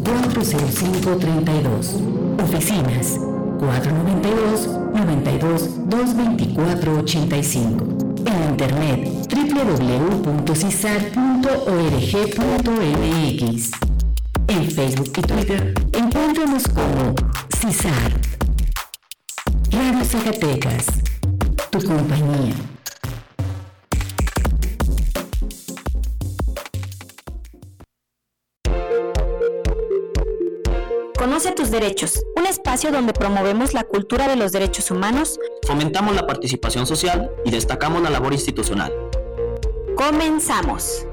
40532. Oficinas 492-92-224-85. En internet www.cisar.org.mx. En Facebook y Twitter encuéntranos como CISAR. Radio Zacatecas, tu compañía. Conoce tus derechos, un espacio donde promovemos la cultura de los derechos humanos, fomentamos la participación social y destacamos la labor institucional. ¡Comenzamos!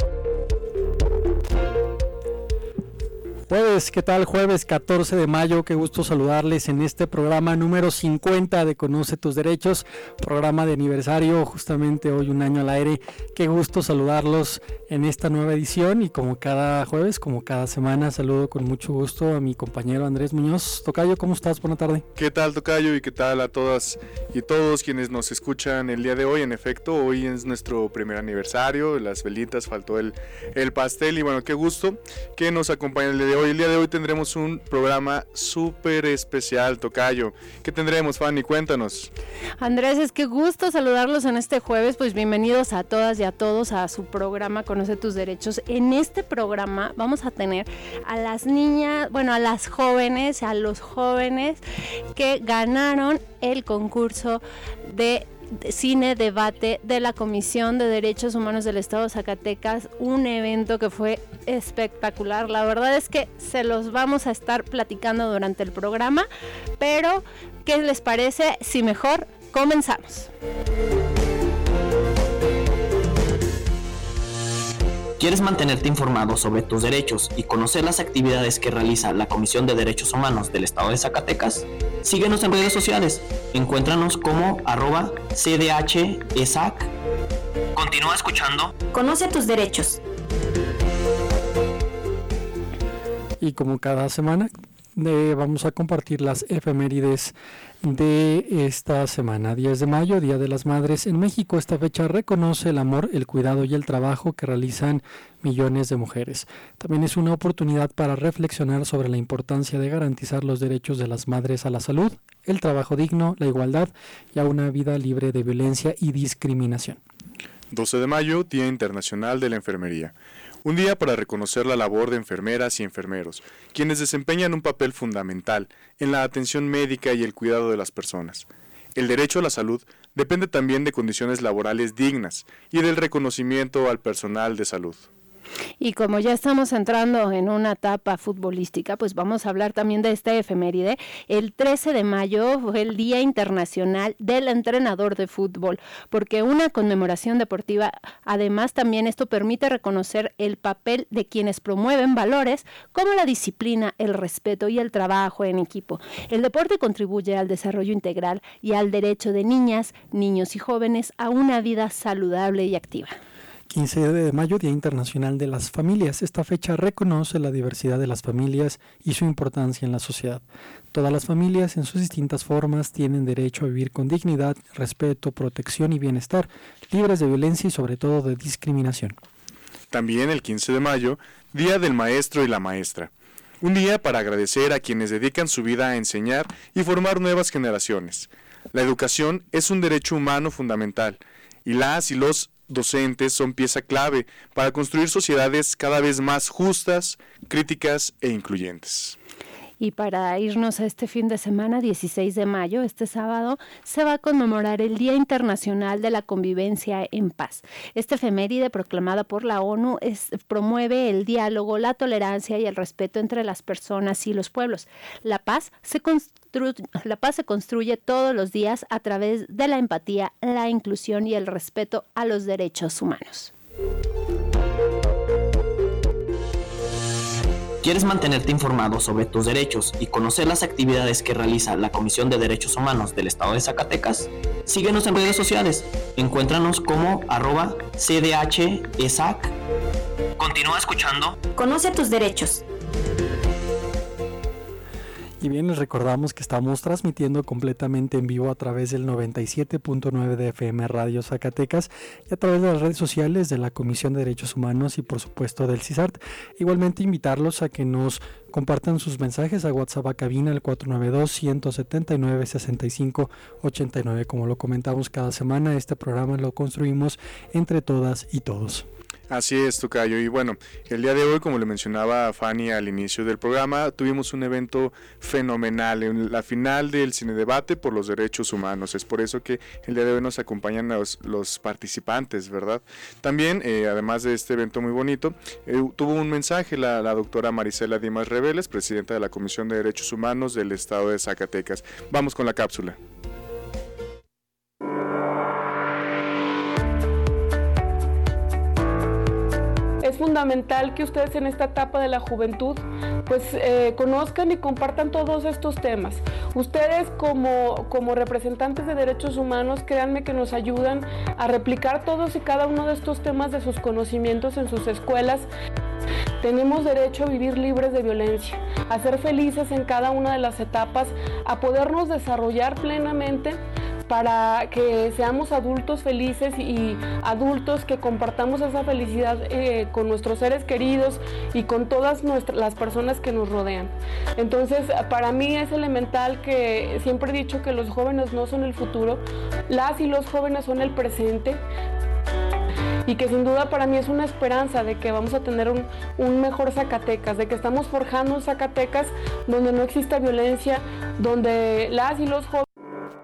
Jueves, ¿qué tal? Jueves 14 de mayo, qué gusto saludarles en este programa número 50 de Conoce tus Derechos, programa de aniversario, justamente hoy un año al aire. Qué gusto saludarlos en esta nueva edición y como cada jueves, como cada semana, saludo con mucho gusto a mi compañero Andrés Muñoz. Tocayo, ¿cómo estás? Buena tarde. ¿Qué tal, Tocayo? Y qué tal a todas y todos quienes nos escuchan el día de hoy. En efecto, hoy es nuestro primer aniversario, las velitas, faltó el pastel y bueno, qué gusto que nos acompañen el día de hoy. El día de hoy tendremos un programa súper especial, Tocayo. ¿Qué tendremos, Fanny? Cuéntanos. Andrés, es que gusto saludarlos en este jueves, pues bienvenidos a todas y a todos a su programa Conoce tus Derechos. En este programa vamos a tener a las niñas, bueno, a las jóvenes, a los jóvenes que ganaron el concurso de cine debate de la Comisión de Derechos Humanos del Estado de Zacatecas, un evento que fue espectacular. La verdad es que se los vamos a estar platicando durante el programa, pero ¿qué les parece si mejor comenzamos? ¿Quieres mantenerte informado sobre tus derechos y conocer las actividades que realiza la Comisión de Derechos Humanos del Estado de Zacatecas? Síguenos en redes sociales. Encuéntranos como @CDHESAC. Continúa escuchando. Conoce tus derechos. Y como cada semana, vamos a compartir las efemérides de esta semana. 10 de mayo, Día de las Madres en México. Esta fecha reconoce el amor, el cuidado y el trabajo que realizan millones de mujeres. También es una oportunidad para reflexionar sobre la importancia de garantizar los derechos de las madres a la salud, el trabajo digno, la igualdad y a una vida libre de violencia y discriminación. 12 de mayo, Día Internacional de la Enfermería. Un día para reconocer la labor de enfermeras y enfermeros, quienes desempeñan un papel fundamental en la atención médica y el cuidado de las personas. El derecho a la salud depende también de condiciones laborales dignas y del reconocimiento al personal de salud. Y como ya estamos entrando en una etapa futbolística, pues vamos a hablar también de esta efeméride. El 13 de mayo fue el Día Internacional del Entrenador de Fútbol, porque una conmemoración deportiva, además también esto permite reconocer el papel de quienes promueven valores como la disciplina, el respeto y el trabajo en equipo. El deporte contribuye al desarrollo integral y al derecho de niñas, niños y jóvenes a una vida saludable y activa. 15 de mayo, Día Internacional de las Familias. Esta fecha reconoce la diversidad de las familias y su importancia en la sociedad. Todas las familias, en sus distintas formas, tienen derecho a vivir con dignidad, respeto, protección y bienestar, libres de violencia y sobre todo de discriminación. También el 15 de mayo, Día del Maestro y la Maestra. Un día para agradecer a quienes dedican su vida a enseñar y formar nuevas generaciones. La educación es un derecho humano fundamental y las y los docentes son pieza clave para construir sociedades cada vez más justas, críticas e incluyentes. Y para irnos a este fin de semana, 16 de mayo, este sábado, se va a conmemorar el Día Internacional de la Convivencia en Paz. Esta efeméride, proclamada por la ONU, promueve el diálogo, la tolerancia y el respeto entre las personas y los pueblos. La paz se construye todos los días a través de la empatía, la inclusión y el respeto a los derechos humanos. ¿Quieres mantenerte informado sobre tus derechos y conocer las actividades que realiza la Comisión de Derechos Humanos del Estado de Zacatecas? Síguenos en redes sociales. Encuéntranos como @CDHESAC. Continúa escuchando. Conoce tus derechos. Y bien, les recordamos que estamos transmitiendo completamente en vivo a través del 97.9 de FM Radio Zacatecas y a través de las redes sociales de la Comisión de Derechos Humanos y por supuesto del CISART. Igualmente invitarlos a que nos compartan sus mensajes a WhatsApp a cabina al 492-179-6589. Como lo comentamos cada semana, este programa lo construimos entre todas y todos. Así es, tocayo. Y bueno, el día de hoy, como le mencionaba Fanny al inicio del programa, tuvimos un evento fenomenal, en la final del Cinedebate por los Derechos Humanos. Es por eso que el día de hoy nos acompañan los participantes, ¿verdad? También, además de este evento muy bonito, tuvo un mensaje la doctora Marisela Dimas Reveles, presidenta de la Comisión de Derechos Humanos del Estado de Zacatecas. Vamos con la cápsula. Es fundamental que ustedes en esta etapa de la juventud pues conozcan y compartan todos estos temas. Ustedes como representantes de derechos humanos, créanme que nos ayudan a replicar todos y cada uno de estos temas de sus conocimientos en sus escuelas. Tenemos derecho a vivir libres de violencia, a ser felices en cada una de las etapas, a podernos desarrollar plenamente para que seamos adultos felices y adultos que compartamos esa felicidad con nuestros seres queridos y con todas las personas que nos rodean. Entonces, para mí es elemental, que siempre he dicho que los jóvenes no son el futuro, las y los jóvenes son el presente, y que sin duda para mí es una esperanza de que vamos a tener un mejor Zacatecas, de que estamos forjando un Zacatecas donde no exista violencia, donde las y los jóvenes...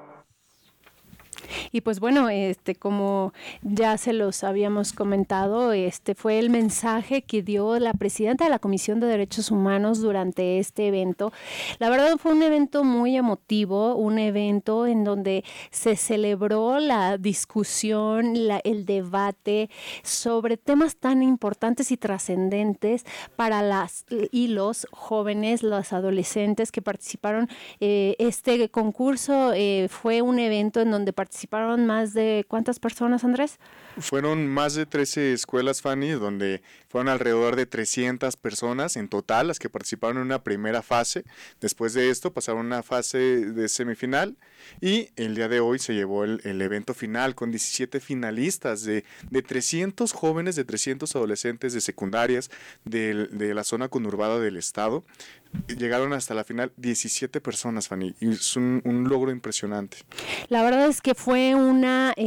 Y pues bueno, como ya se los habíamos comentado, fue el mensaje que dio la presidenta de la Comisión de Derechos Humanos durante este evento. La verdad fue un evento muy emotivo, un evento en donde se celebró la discusión, el debate sobre temas tan importantes y trascendentes para las y los jóvenes, los adolescentes que participaron. Este concurso fue un evento en donde participaron más de ¿cuántas personas, Andrés? Fueron más de 13 escuelas, Fanny, donde fueron alrededor de 300 personas en total las que participaron en una primera fase. Después de esto pasaron a una fase de semifinal y el día de hoy se llevó el evento final con 17 finalistas de 300 jóvenes, de 300 adolescentes de secundarias de la zona conurbada del estado. Llegaron hasta la final 17 personas, Fanny, y es un logro impresionante. La verdad es que fue un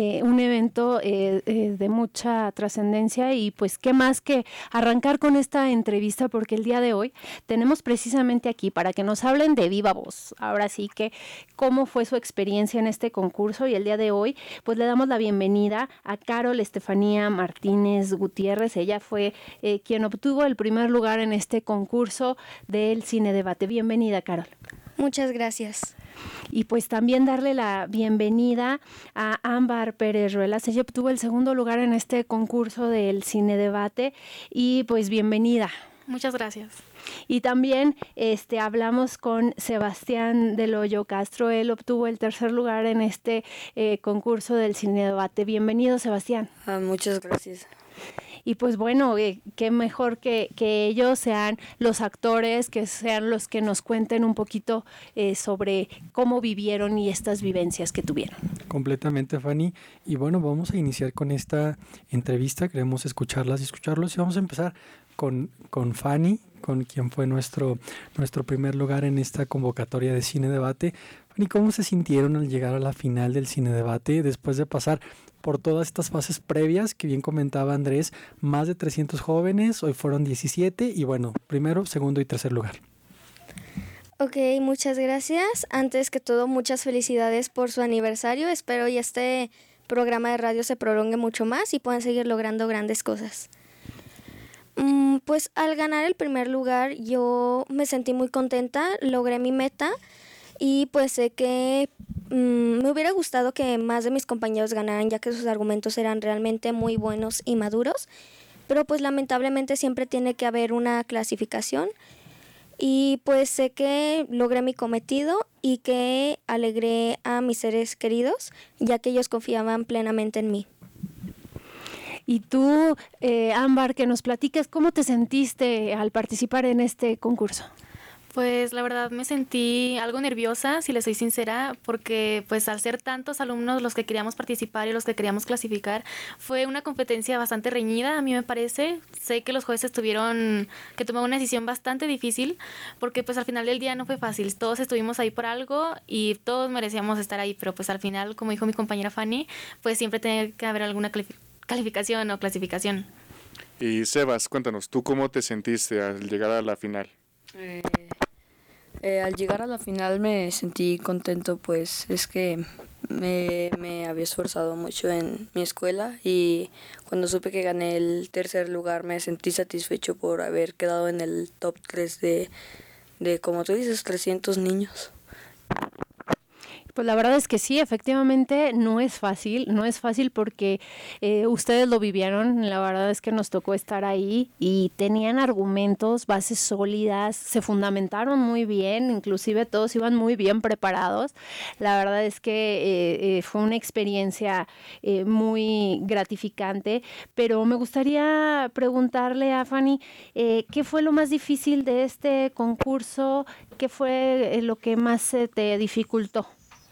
evento de mucha trascendencia y pues qué más que arrancar con esta entrevista, porque el día de hoy tenemos precisamente aquí para que nos hablen de viva voz. Ahora sí que cómo fue su experiencia en este concurso, y el día de hoy pues le damos la bienvenida a Carol Estefanía Martínez Gutiérrez. Ella fue quien obtuvo el primer lugar en este concurso del Cinedebate. Bienvenida, Carol. Muchas gracias. Y pues también darle la bienvenida a Ámbar Pérez Ruelas. Ella obtuvo el segundo lugar en este concurso del Cinedebate y pues bienvenida. Muchas gracias. Y también hablamos con Sebastián del Hoyo Castro. Él obtuvo el tercer lugar en este concurso del Cinedebate. Bienvenido, Sebastián. Muchas gracias. Y pues bueno, qué mejor que ellos sean los actores, que sean los que nos cuenten un poquito sobre cómo vivieron y estas vivencias que tuvieron. Completamente, Fanny. Y bueno, vamos a iniciar con esta entrevista. Queremos escucharlas y escucharlos. Y vamos a empezar con Fanny, con quien fue nuestro primer lugar en esta convocatoria de Cinedebate. Fanny, ¿cómo se sintieron al llegar a la final del Cinedebate después de pasar por todas estas fases previas que bien comentaba Andrés? Más de 300 jóvenes, hoy fueron 17 y bueno, primero, segundo y tercer lugar. Ok, muchas gracias. Antes que todo, muchas felicidades por su aniversario. Espero y este programa de radio se prolongue mucho más y puedan seguir logrando grandes cosas. Pues al ganar el primer lugar yo me sentí muy contenta, logré mi meta y pues sé que me hubiera gustado que más de mis compañeros ganaran, ya que sus argumentos eran realmente muy buenos y maduros, pero pues lamentablemente siempre tiene que haber una clasificación y pues sé que logré mi cometido y que alegré a mis seres queridos, ya que ellos confiaban plenamente en mí. Y tú, Ámbar, que nos platiques cómo te sentiste al participar en este concurso. Pues la verdad me sentí algo nerviosa, si les soy sincera, porque pues al ser tantos alumnos los que queríamos participar y los que queríamos clasificar, fue una competencia bastante reñida, a mí me parece. Sé que los jueces tuvieron que tomar una decisión bastante difícil, porque pues al final del día no fue fácil. Todos estuvimos ahí por algo y todos merecíamos estar ahí, pero pues al final, como dijo mi compañera Fanny, pues siempre tiene que haber alguna calificación o clasificación. Y Sebas, cuéntanos, ¿tú cómo te sentiste al llegar a la final? Al llegar a la final me sentí contento, pues es que me había esforzado mucho en mi escuela y cuando supe que gané el tercer lugar me sentí satisfecho por haber quedado en el top 3 de como tú dices, 300 niños. Pues la verdad es que sí, efectivamente no es fácil porque ustedes lo vivieron, la verdad es que nos tocó estar ahí y tenían argumentos, bases sólidas, se fundamentaron muy bien, inclusive todos iban muy bien preparados. La verdad es que fue una experiencia muy gratificante, pero me gustaría preguntarle a Fanny, ¿qué fue lo más difícil de este concurso? ¿Qué fue lo que más te dificultó?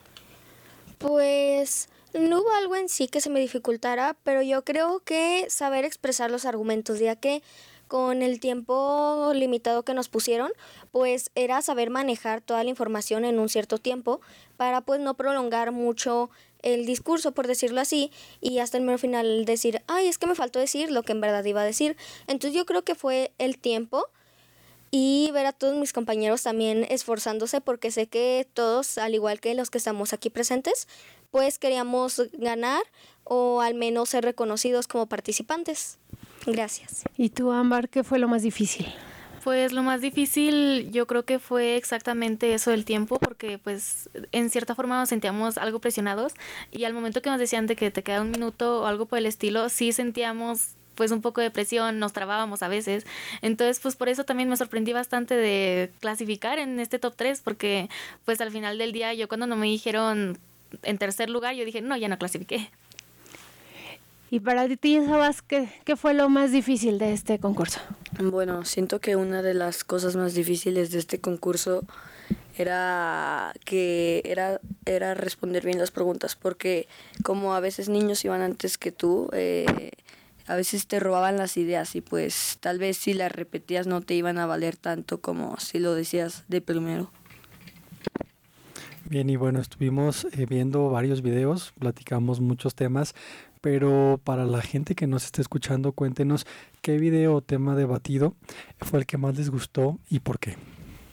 Pues no hubo algo en sí que se me dificultara, pero yo creo que saber expresar los argumentos, ya que con el tiempo limitado que nos pusieron, pues era saber manejar toda la información en un cierto tiempo para pues no prolongar mucho el discurso, por decirlo así, y hasta el mero final decir, ay, es que me faltó decir lo que en verdad iba a decir. Entonces yo creo que fue el tiempo y ver a todos mis compañeros también esforzándose, porque sé que todos, al igual que los que estamos aquí presentes, pues queríamos ganar o al menos ser reconocidos como participantes. Gracias. ¿Y tú, Ámbar, qué fue lo más difícil? Pues lo más difícil yo creo que fue exactamente eso del tiempo, porque pues en cierta forma nos sentíamos algo presionados y al momento que nos decían de que te queda un minuto o algo por el estilo, sí sentíamos pues un poco de presión, nos trabábamos a veces. Entonces, pues por eso también me sorprendí bastante de clasificar en este top 3, porque pues al final del día yo cuando no me dijeron en tercer lugar, yo dije, no, ya no clasifiqué. Y para ti, Sebas, ¿qué fue lo más difícil de este concurso? Bueno, siento que una de las cosas más difíciles de este concurso era responder bien las preguntas, porque como a veces niños iban antes que tú, a veces te robaban las ideas y pues tal vez si las repetías no te iban a valer tanto como si lo decías de primero. Bien, y bueno, estuvimos viendo varios videos, platicamos muchos temas, pero para la gente que nos está escuchando, cuéntenos qué video o tema debatido fue el que más les gustó y por qué.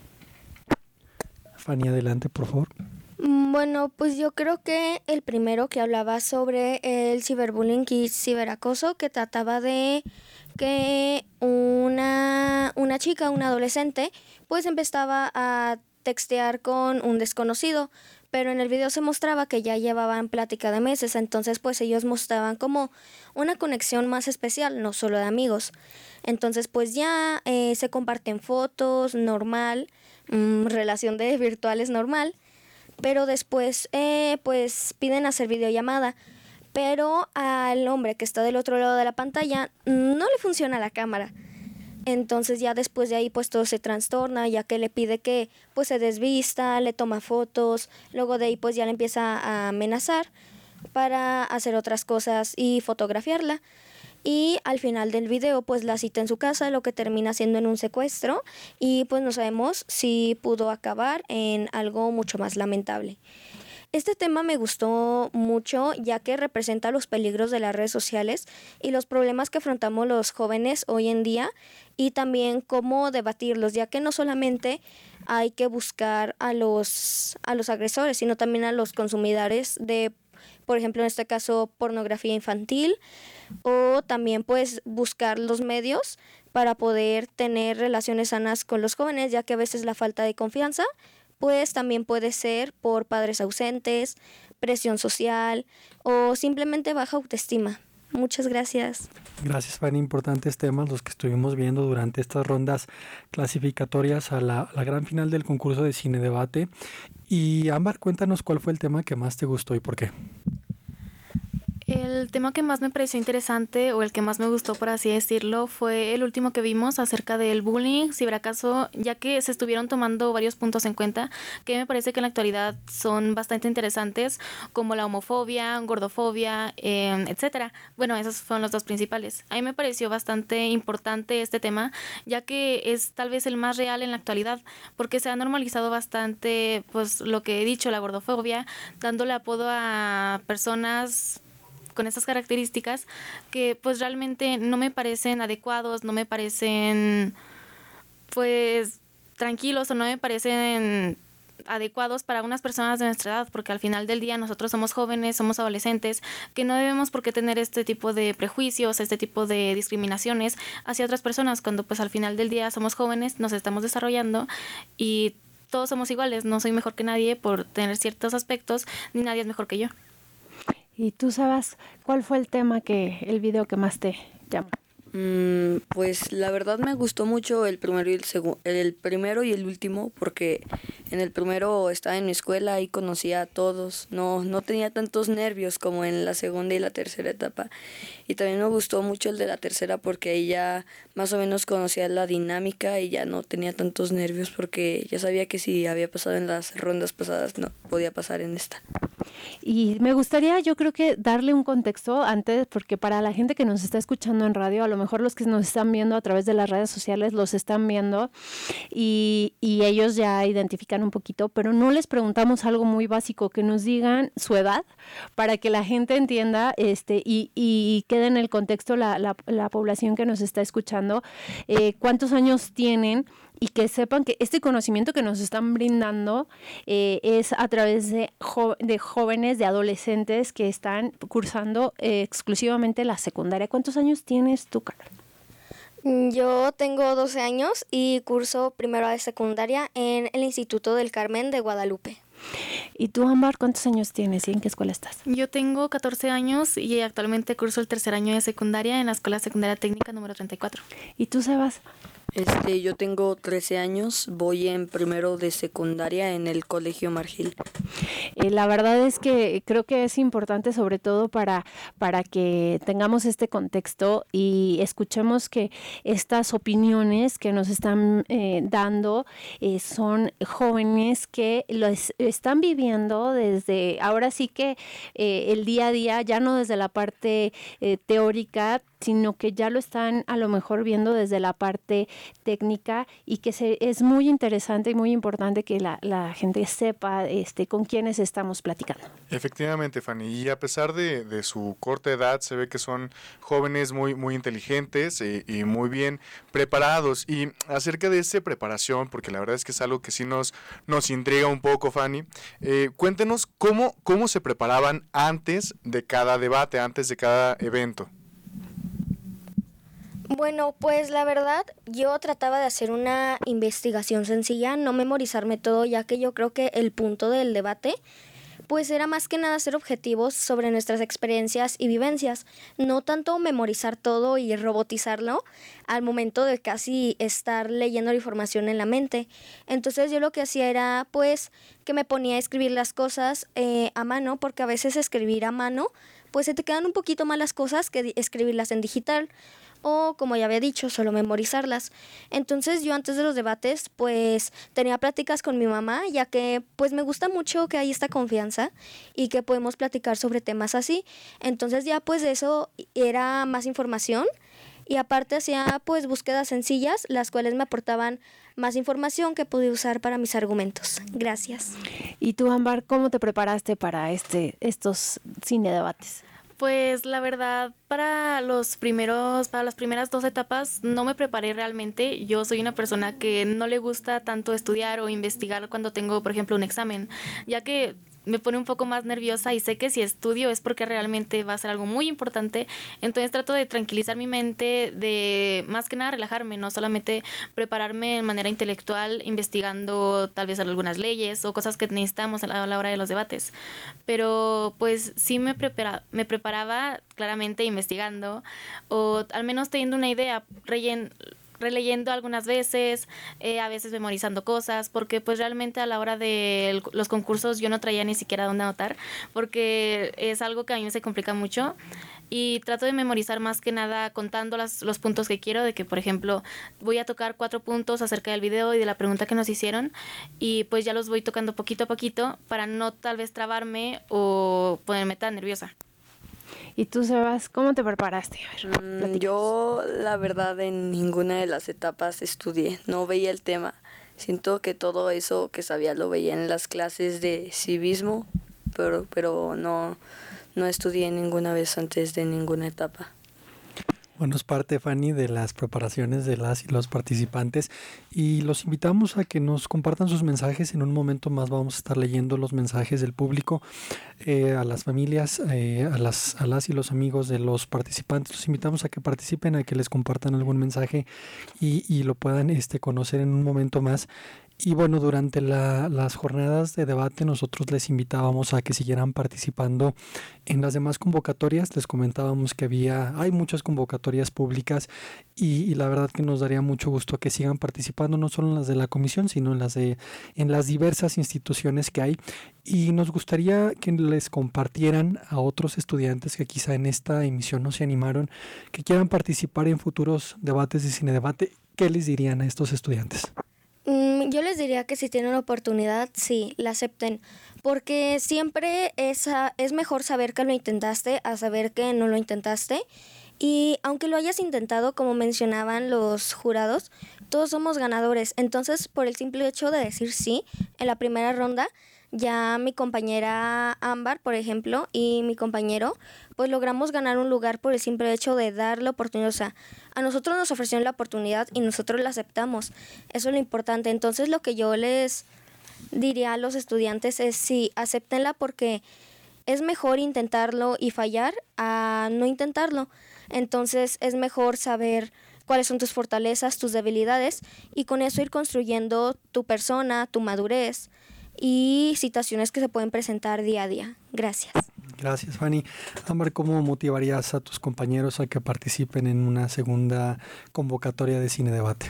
Fanny, adelante, por favor. Bueno, pues yo creo que el primero que hablaba sobre el ciberbullying y ciberacoso, que trataba de que una chica, una adolescente, pues empezaba a textear con un desconocido, pero en el video se mostraba que ya llevaban plática de meses, entonces pues ellos mostraban como una conexión más especial, no solo de amigos. Entonces pues ya se comparten fotos, normal, relación de virtuales normal, pero después pues piden hacer videollamada, pero al hombre que está del otro lado de la pantalla no le funciona la cámara. Entonces ya después de ahí pues todo se trastorna, ya que le pide que pues se desvista, le toma fotos, luego de ahí pues ya le empieza a amenazar para hacer otras cosas y fotografiarla. Y al final del video pues la cita en su casa, lo que termina siendo en un secuestro y pues no sabemos si pudo acabar en algo mucho más lamentable. Este tema me gustó mucho ya que representa los peligros de las redes sociales y los problemas que afrontamos los jóvenes hoy en día y también cómo debatirlos, ya que no solamente hay que buscar a los agresores, sino también a los consumidores de, por ejemplo, en este caso, pornografía infantil, o también pues buscar los medios para poder tener relaciones sanas con los jóvenes, ya que a veces la falta de confianza pues también puede ser por padres ausentes, presión social o simplemente baja autoestima. Muchas gracias. Gracias, Fanny. Importantes temas los que estuvimos viendo durante estas rondas clasificatorias a la gran final del concurso de Cine Debate. Y Ámbar, cuéntanos cuál fue el tema que más te gustó y por qué. El tema que más me pareció interesante o el que más me gustó, por así decirlo, fue el último que vimos acerca del bullying, ciberacaso, ya que se estuvieron tomando varios puntos en cuenta que me parece que en la actualidad son bastante interesantes, como la homofobia, gordofobia, etcétera. Bueno, esos fueron los dos principales. A mí me pareció bastante importante este tema, ya que es tal vez el más real en la actualidad, porque se ha normalizado bastante, pues lo que he dicho, la gordofobia, dándole apodo a personas con estas características que pues realmente no me parecen adecuados, no me parecen pues tranquilos o no me parecen adecuados para unas personas de nuestra edad, porque al final del día nosotros somos jóvenes, somos adolescentes, que no debemos por qué tener este tipo de prejuicios, este tipo de discriminaciones hacia otras personas, cuando pues al final del día somos jóvenes, nos estamos desarrollando y todos somos iguales, no soy mejor que nadie por tener ciertos aspectos, ni nadie es mejor que yo. ¿Y tú sabes cuál fue el video que más te llamó? Pues la verdad me gustó mucho el primero y el último, porque en el primero estaba en mi escuela y conocía a todos, no tenía tantos nervios como en la segunda y la tercera etapa. Y también me gustó mucho el de la tercera porque ahí ya más o menos conocía la dinámica y ya no tenía tantos nervios porque ya sabía que si había pasado en las rondas pasadas no podía pasar en esta. Y me gustaría, yo creo que darle un contexto antes, porque para la gente que nos está escuchando en radio, a lo mejor los que nos están viendo a través de las redes sociales los están viendo y ellos ya identifican un poquito, pero no les preguntamos algo muy básico, que nos digan su edad para que la gente entienda y quede en el contexto la población que nos está escuchando, cuántos años tienen, y que sepan que este conocimiento que nos están brindando es a través de jóvenes, de adolescentes que están cursando exclusivamente la secundaria. ¿Cuántos años tienes tú, Carla? Yo tengo 12 años y curso primero de secundaria en el Instituto del Carmen de Guadalupe. ¿Y tú, Ámbar, cuántos años tienes y en qué escuela estás? Yo tengo 14 años y actualmente curso el tercer año de secundaria en la Escuela Secundaria Técnica número 34. ¿Y tú, Sebas? Yo tengo 13 años, voy en primero de secundaria en el Colegio Margil. La verdad es que creo que es importante, sobre todo para que tengamos este contexto y escuchemos que estas opiniones que nos están dando son jóvenes que lo están viviendo desde, ahora sí que el día a día, ya no desde la parte teórica, sino que ya lo están a lo mejor viendo desde la parte técnica y que es muy interesante y muy importante que la gente sepa con quiénes estamos platicando. Efectivamente, Fanny, y a pesar de su corta edad, se ve que son jóvenes muy, muy inteligentes y muy bien preparados. Y acerca de esta preparación, porque la verdad es que es algo que sí nos intriga un poco, Fanny, cuéntenos cómo se preparaban antes de cada debate, antes de cada evento. Bueno, pues la verdad, yo trataba de hacer una investigación sencilla, no memorizarme todo, ya que yo creo que el punto del debate pues era más que nada ser objetivos sobre nuestras experiencias y vivencias, no tanto memorizar todo y robotizarlo al momento de casi estar leyendo la información en la mente. Entonces yo lo que hacía era pues que me ponía a escribir las cosas a mano, porque a veces escribir a mano pues se te quedan un poquito más las cosas que escribirlas en digital. O, como ya había dicho, solo memorizarlas. Entonces yo antes de los debates pues tenía pláticas con mi mamá, ya que pues me gusta mucho que hay esta confianza y que podemos platicar sobre temas así. Entonces ya pues eso era más información y aparte hacía pues búsquedas sencillas, las cuales me aportaban más información que pude usar para mis argumentos. Gracias. ¿Y tú, Ámbar, cómo te preparaste para estos cine debates? Pues la verdad, para las primeras 2 etapas no me preparé realmente. Yo soy una persona que no le gusta tanto estudiar o investigar cuando tengo, por ejemplo, un examen, ya que me pone un poco más nerviosa y sé que si estudio es porque realmente va a ser algo muy importante. Entonces trato de tranquilizar mi mente, de más que nada relajarme, no solamente prepararme de manera intelectual, investigando tal vez algunas leyes o cosas que necesitamos a la hora de los debates. Pero pues sí me preparaba claramente investigando o al menos teniendo una idea. releyendo algunas veces, a veces memorizando cosas, porque pues realmente a la hora de los concursos yo no traía ni siquiera dónde anotar, porque es algo que a mí me se complica mucho. Y trato de memorizar más que nada contando los puntos que quiero, de que por ejemplo voy a tocar 4 puntos acerca del video y de la pregunta que nos hicieron, y pues ya los voy tocando poquito a poquito para no tal vez trabarme o ponerme tan nerviosa. ¿Y tú, Sebas, cómo te preparaste? A ver, yo la verdad en ninguna de las etapas estudié, no veía el tema. Siento que todo eso que sabía lo veía en las clases de civismo, pero no estudié ninguna vez antes de ninguna etapa. Bueno, es parte, Fanny, de las preparaciones de las y los participantes, y los invitamos a que nos compartan sus mensajes. En un momento más vamos a estar leyendo los mensajes del público, a las familias, a las y los amigos de los participantes. Los invitamos a que participen, a que les compartan algún mensaje y lo puedan conocer en un momento más. Y bueno, durante las jornadas de debate nosotros les invitábamos a que siguieran participando en las demás convocatorias. Les comentábamos que hay muchas convocatorias públicas y la verdad que nos daría mucho gusto que sigan participando, no solo en las de la comisión, sino en las diversas instituciones que hay. Y nos gustaría que les compartieran a otros estudiantes que quizá en esta emisión no se animaron, que quieran participar en futuros debates de Cine Debate. ¿Qué les dirían a estos estudiantes? Yo les diría que si tienen oportunidad, sí, la acepten, porque siempre es mejor saber que lo intentaste a saber que no lo intentaste. Y aunque lo hayas intentado, como mencionaban los jurados, todos somos ganadores. Entonces, por el simple hecho de decir sí en la primera ronda, ya mi compañera Ámbar, por ejemplo, y mi compañero, pues logramos ganar un lugar por el simple hecho de dar la oportunidad. O sea, a nosotros nos ofrecieron la oportunidad y nosotros la aceptamos. Eso es lo importante. Entonces, lo que yo les diría a los estudiantes es sí, acéptenla, porque es mejor intentarlo y fallar a no intentarlo. Entonces, es mejor saber cuáles son tus fortalezas, tus debilidades, y con eso ir construyendo tu persona, tu madurez y situaciones que se pueden presentar día a día. Gracias. Gracias, Fanny. Ámbar, ¿cómo motivarías a tus compañeros a que participen en una segunda convocatoria de Cine Debate?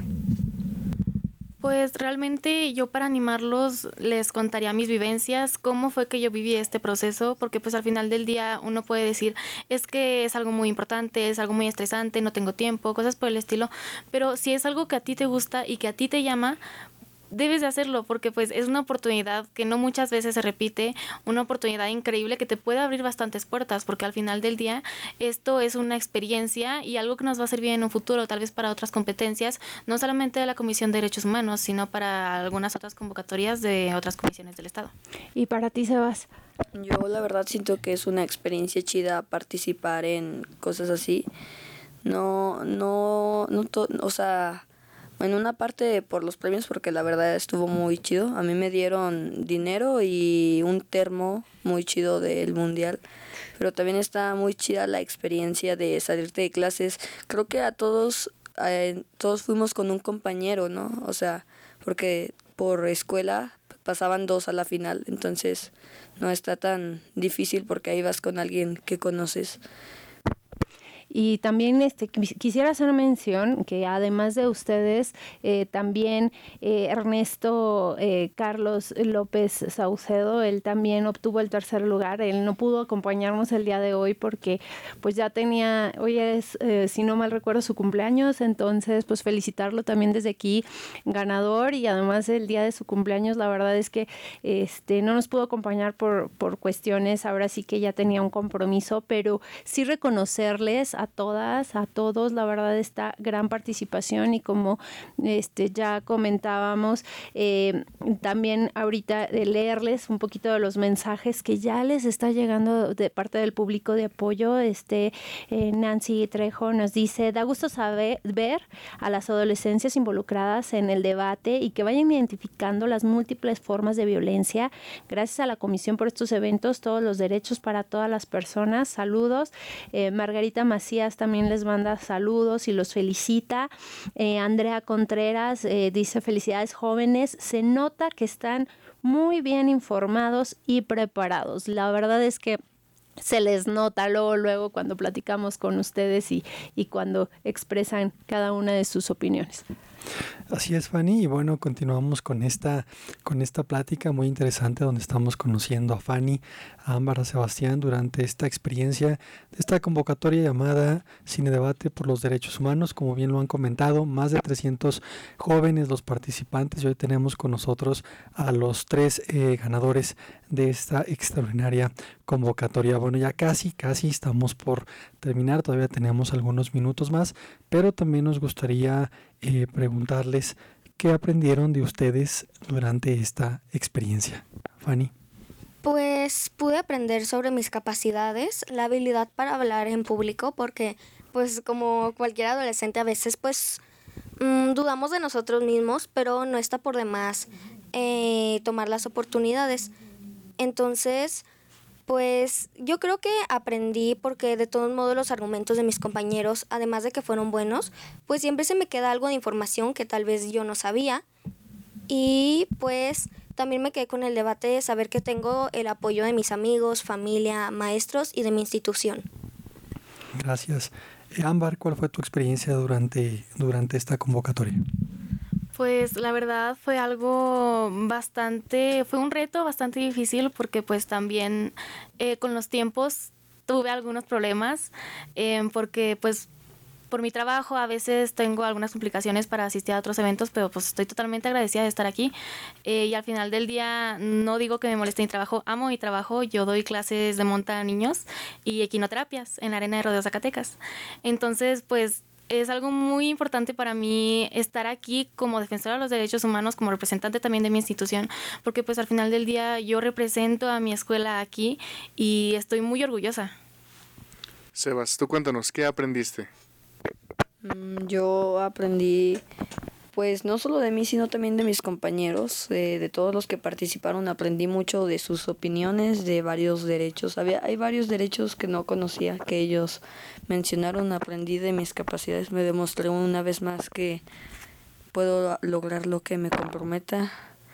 Pues realmente yo, para animarlos, les contaría mis vivencias, cómo fue que yo viví este proceso, porque pues al final del día uno puede decir, es que es algo muy importante, es algo muy estresante, no tengo tiempo, cosas por el estilo, pero si es algo que a ti te gusta y que a ti te llama, debes de hacerlo, porque pues es una oportunidad que no muchas veces se repite, una oportunidad increíble que te puede abrir bastantes puertas, porque al final del día esto es una experiencia y algo que nos va a servir en un futuro, tal vez para otras competencias, no solamente de la Comisión de Derechos Humanos, sino para algunas otras convocatorias de otras comisiones del Estado. ¿Y para ti, Sebas? Yo la verdad siento que es una experiencia chida participar en cosas así. O sea, en una parte por los premios, porque la verdad estuvo muy chido. A mí me dieron dinero y un termo muy chido del mundial, pero también está muy chida la experiencia de salirte de clases. Creo que a todos fuimos con un compañero, ¿no? O sea, porque por escuela pasaban 2 a la final, entonces no está tan difícil porque ahí vas con alguien que conoces. Y también quisiera hacer mención que además de ustedes, también Ernesto Carlos López Saucedo, él también obtuvo el 3er lugar. Él no pudo acompañarnos el día de hoy porque pues ya hoy es, si no mal recuerdo, su cumpleaños. Entonces, pues felicitarlo también desde aquí, ganador. Y además el día de su cumpleaños, la verdad es que no nos pudo acompañar por cuestiones, ahora sí que ya tenía un compromiso, pero sí reconocerles a todas, a todos, la verdad, esta gran participación. Y como ya comentábamos, también ahorita de leerles un poquito de los mensajes que ya les está llegando de parte del público de apoyo. Nancy Trejo nos dice: da gusto ver a las adolescencias involucradas en el debate y que vayan identificando las múltiples formas de violencia. Gracias a la comisión por estos eventos, todos los derechos para todas las personas. Saludos. Margarita Macías también les manda saludos y los felicita. Andrea Contreras dice: felicidades, jóvenes, se nota que están muy bien informados y preparados. La verdad es que se les nota luego cuando platicamos con ustedes y cuando expresan cada una de sus opiniones. Así es, Fanny, y bueno, continuamos con esta plática muy interesante donde estamos conociendo a Fanny, a Ámbar, a Sebastián durante esta experiencia de esta convocatoria llamada Cine Debate por los Derechos Humanos. Como bien lo han comentado, más de 300 jóvenes los participantes, y hoy tenemos con nosotros a los 3 ganadores de esta extraordinaria convocatoria. Bueno, ya casi estamos por terminar, todavía tenemos algunos minutos más, pero también nos gustaría preguntarles qué aprendieron de ustedes durante esta experiencia. Fanny. Pues pude aprender sobre mis capacidades, la habilidad para hablar en público, porque pues como cualquier adolescente a veces pues dudamos de nosotros mismos, pero no está por demás tomar las oportunidades. Entonces, pues yo creo que aprendí porque de todos modos los argumentos de mis compañeros, además de que fueron buenos, pues siempre se me queda algo de información que tal vez yo no sabía. Y pues también me quedé con el debate de saber que tengo el apoyo de mis amigos, familia, maestros y de mi institución. Gracias. Ámbar, ¿cuál fue tu experiencia durante esta convocatoria? Pues la verdad fue fue un reto bastante difícil porque pues también con los tiempos tuve algunos problemas porque pues por mi trabajo a veces tengo algunas complicaciones para asistir a otros eventos, pero pues estoy totalmente agradecida de estar aquí y al final del día no digo que me moleste mi trabajo, amo mi trabajo, yo doy clases de monta a niños y equinoterapias en la Arena de Rodeo Zacatecas. Entonces pues es algo muy importante para mí estar aquí como defensora de los derechos humanos, como representante también de mi institución, porque pues al final del día yo represento a mi escuela aquí y estoy muy orgullosa. Sebas, tú cuéntanos, ¿qué aprendiste? Yo aprendí, pues no solo de mí, sino también de mis compañeros, de todos los que participaron. Aprendí mucho de sus opiniones, de varios derechos. Hay varios derechos que no conocía, que ellos mencionaron. Aprendí de mis capacidades, me demostré una vez más que puedo lograr lo que me comprometa.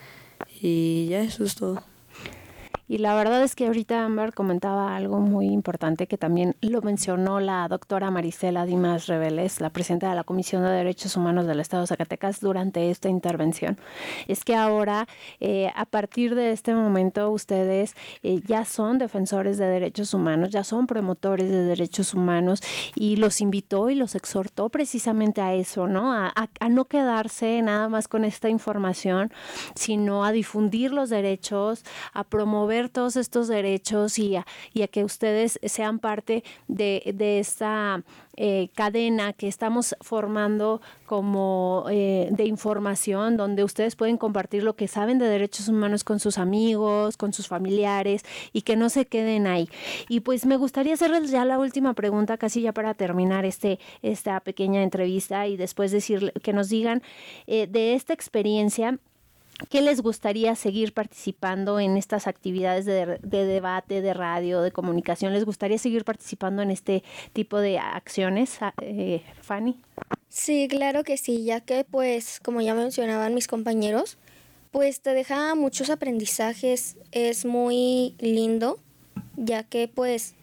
Y ya, eso es todo. Y la verdad es que ahorita Ámbar comentaba algo muy importante que también lo mencionó la doctora Marisela Dimas Reveles, la presidenta de la Comisión de Derechos Humanos del Estado de Zacatecas, durante esta intervención. Es que ahora, a partir de este momento, ustedes ya son defensores de derechos humanos, ya son promotores de derechos humanos, y los invitó y los exhortó precisamente a eso, ¿no? A no quedarse nada más con esta información, sino a difundir los derechos, a promover todos estos derechos y a que ustedes sean parte de esta cadena que estamos formando como de información, donde ustedes pueden compartir lo que saben de derechos humanos con sus amigos, con sus familiares, y que no se queden ahí. Y pues me gustaría hacerles ya la última pregunta, casi ya para terminar esta pequeña entrevista, y después que nos digan de esta experiencia, ¿qué les gustaría seguir participando en estas actividades de debate, de radio, de comunicación? ¿Les gustaría seguir participando en este tipo de acciones, Fanny? Sí, claro que sí, ya que pues como ya mencionaban mis compañeros, pues te deja muchos aprendizajes, es muy lindo, ya que pues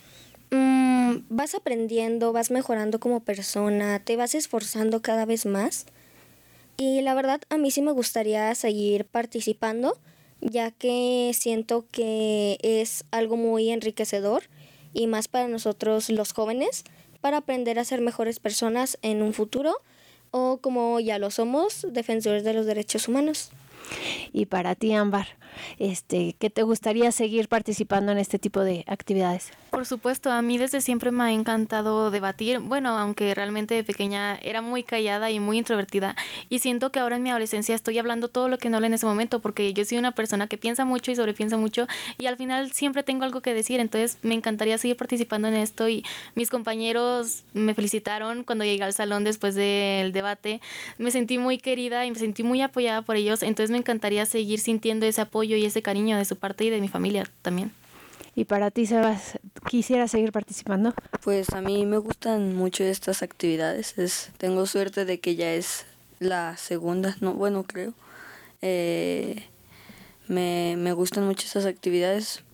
vas aprendiendo, vas mejorando como persona, te vas esforzando cada vez más. Y la verdad a mí sí me gustaría seguir participando, ya que siento que es algo muy enriquecedor y más para nosotros los jóvenes, para aprender a ser mejores personas en un futuro, o como ya lo somos, defensores de los derechos humanos. Y para ti, Ámbar, ¿qué te gustaría seguir participando en este tipo de actividades? Por supuesto, a mí desde siempre me ha encantado debatir. Bueno, aunque realmente de pequeña era muy callada y muy introvertida, y siento que ahora en mi adolescencia estoy hablando todo lo que no hablé en ese momento, porque yo soy una persona que piensa mucho y sobrepiensa mucho, y al final siempre tengo algo que decir. Entonces me encantaría seguir participando en esto, y mis compañeros me felicitaron cuando llegué al salón después del debate. Me sentí muy querida y me sentí muy apoyada por ellos, entonces me encantaría seguir sintiendo ese apoyo y ese cariño de su parte y de mi familia también. ¿Y para ti, Sebas, quisieras seguir participando? Pues a mí me gustan mucho estas actividades. Tengo suerte de que ya es la segunda, no, bueno, creo. Me gustan mucho estas actividades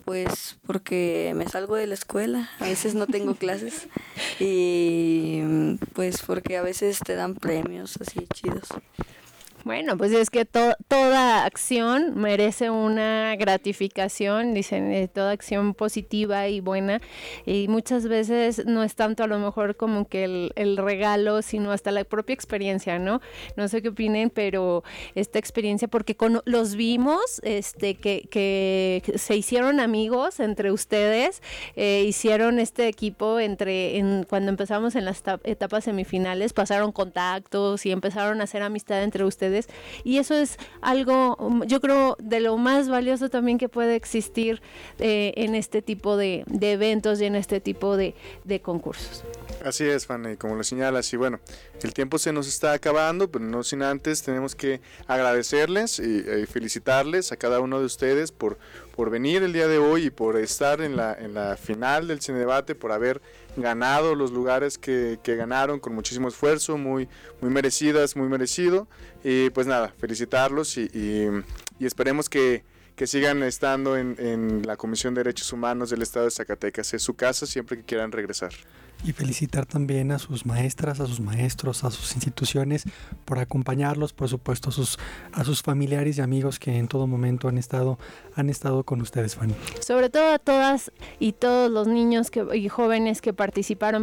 Pues porque me salgo de la escuela, a veces no tengo clases y pues porque a veces te dan premios así chidos. Bueno, pues es que toda acción merece una gratificación, dicen, toda acción positiva y buena, y muchas veces no es tanto a lo mejor como que el regalo, sino hasta la propia experiencia, ¿no? No sé qué opinen, pero esta experiencia, porque los vimos, que se hicieron amigos entre ustedes, hicieron este equipo cuando empezamos en las etapas semifinales, pasaron contactos y empezaron a hacer amistad entre ustedes. Y eso es algo, yo creo, de lo más valioso también que puede existir en este tipo de eventos y en este tipo de concursos. Así es, Fanny, como lo señalas, y bueno, el tiempo se nos está acabando, pero no sin antes tenemos que agradecerles y felicitarles a cada uno de ustedes por venir el día de hoy y por estar en la final del Cinedebate, por haber ganado los lugares que ganaron con muchísimo esfuerzo, muy merecidas, muy merecido, y pues nada, felicitarlos y esperemos que sigan estando en la Comisión de Derechos Humanos del Estado de Zacatecas. Es su casa siempre que quieran regresar. Y felicitar también a sus maestras, a sus maestros, a sus instituciones por acompañarlos, por supuesto a sus familiares y amigos que en todo momento han estado con ustedes, Fanny. Sobre todo a todas y todos los niños y jóvenes que participaron,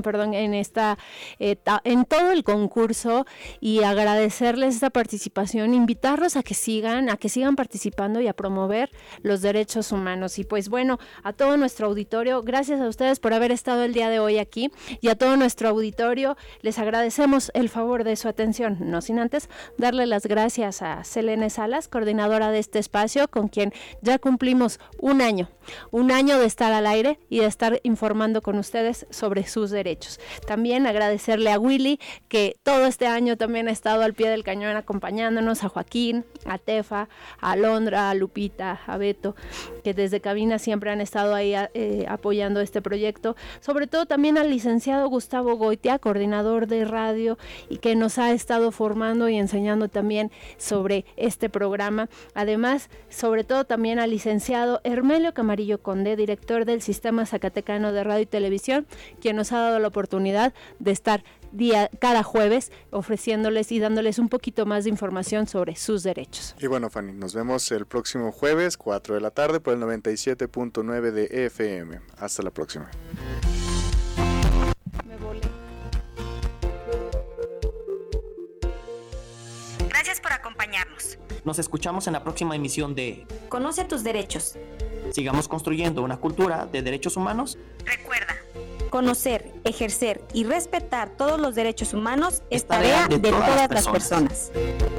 en todo el concurso, y agradecerles esta participación, invitarlos a que sigan participando y a promover los derechos humanos. Y pues bueno, a todo nuestro auditorio, gracias a ustedes por haber estado el día de hoy aquí. Y a todo nuestro auditorio les agradecemos el favor de su atención, no sin antes darle las gracias a Selene Salas, coordinadora de este espacio, con quien ya cumplimos un año de estar al aire y de estar informando con ustedes sobre sus derechos. También agradecerle a Willy, que todo este año también ha estado al pie del cañón acompañándonos, a Joaquín, a Tefa, a Alondra, a Lupita, a Beto, que desde cabina siempre han estado ahí apoyando este proyecto. Sobre todo también al licenciado Gustavo Goitia, coordinador de radio, y que nos ha estado formando y enseñando también sobre este programa. Además, sobre todo también al licenciado Hermelio Camarillo Conde, director del Sistema Zacatecano de Radio y Televisión, quien nos ha dado la oportunidad de estar cada jueves ofreciéndoles y dándoles un poquito más de información sobre sus derechos. Y bueno, Fanny, nos vemos el próximo jueves, 4 de la tarde, por el 97.9 de FM. Hasta la próxima. Gracias por acompañarnos. Nos escuchamos en la próxima emisión de Conoce tus derechos. Sigamos construyendo una cultura de derechos humanos. Recuerda, conocer, ejercer y respetar todos los derechos humanos es tarea de todas las personas.